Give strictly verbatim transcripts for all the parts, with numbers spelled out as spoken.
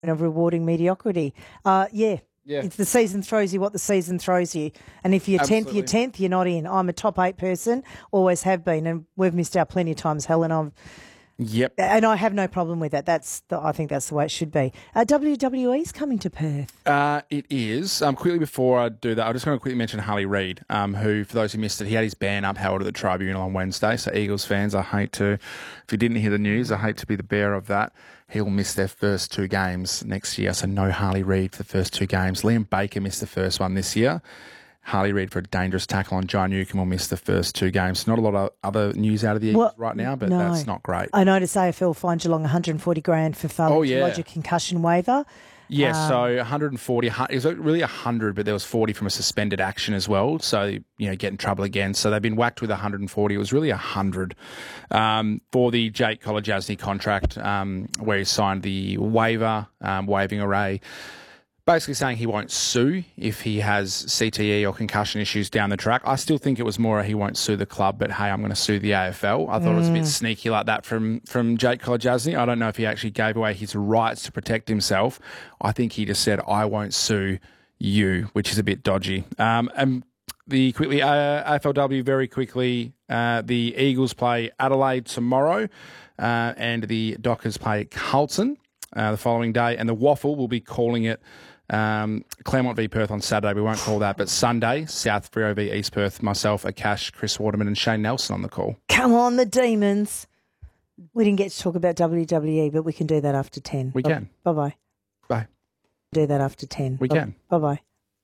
of rewarding mediocrity. Uh, yeah. Yeah. It's the season throws you what the season throws you. And if you're tenth, Absolutely. you're tenth, you're not in. I'm a top eight person, always have been, and we've missed out plenty of times, Helen. I've Yep. And I have no problem with that. That's the, I think that's the way it should be. Uh, W W E's coming to Perth. Uh, it is. Um, quickly before I do that, I just want to quickly mention Harley Reid, um, who, for those who missed it, he had his ban upheld at the tribunal on Wednesday. So Eagles fans, I hate to, if you didn't hear the news, I hate to be the bearer of that. He'll miss their first two games next year. So no Harley Reid for the first two games. Liam Baker missed the first one this year. Harley Reid for a dangerous tackle on John Newcombe will miss the first two games. Not a lot of other news out of the Eagles Well, right now, but no. that's not great. I noticed A F L fined Geelong one hundred forty grand for failing Oh, to yeah. lodge a concussion waiver. Yeah, Um, so one hundred forty, it was really one hundred, but there was forty from a suspended action as well. So, you know, get in trouble again. So they've been whacked with one hundred forty. It was really one hundred um, for the Jake Kolodjasny contract um, where he signed the waiver, um, waiving array. Basically saying he won't sue if he has C T E or concussion issues down the track. I still think it was more a he won't sue the club, but hey, I'm going to sue the A F L. I thought mm. it was a bit sneaky like that from, from Jake Kolodjasny. I don't know if he actually gave away his rights to protect himself. I think he just said, I won't sue you, which is a bit dodgy. Um, and the quickly, uh, A F L W very quickly, uh, the Eagles play Adelaide tomorrow uh, and the Dockers play Carlton uh, the following day. And the Waffle will be calling it Um, Claremont v Perth on Saturday. We won't call that, but Sunday, South Freo v East Perth. Myself, Akash, Chris Waterman, and Shane Nelson on the call. Come on, the Demons. We didn't get to talk about W W E, but we can do that after ten. We can. Bye bye. Bye. Do that after ten. We Bye- can. Bye bye.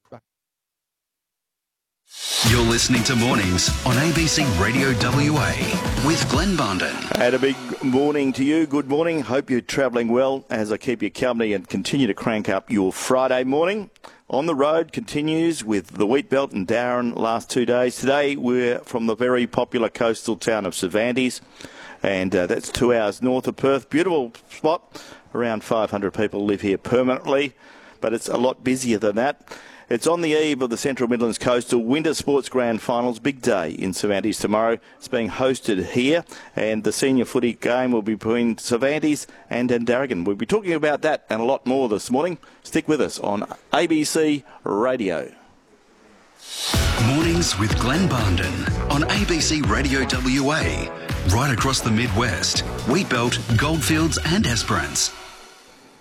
You're listening to Mornings on A B C Radio W A with Glenn Barnden. And a big morning to you. Good morning. Hope you're travelling well as I keep you company and continue to crank up your Friday morning. On the road continues with the Wheat Belt and Darren last two days. Today we're from the very popular coastal town of Cervantes, and uh, that's two hours north of Perth. Beautiful spot. Around five hundred people live here permanently, but it's a lot busier than that. It's on the eve of the Central Midlands Coastal Winter Sports Grand Finals. Big day in Cervantes tomorrow. It's being hosted here, and the senior footy game will be between Cervantes and Darrigan. We'll be talking about that and a lot more this morning. Stick with us on A B C Radio. Mornings with Glenn Barnden on A B C Radio W A. Right across the Midwest, Wheatbelt, Goldfields and Esperance.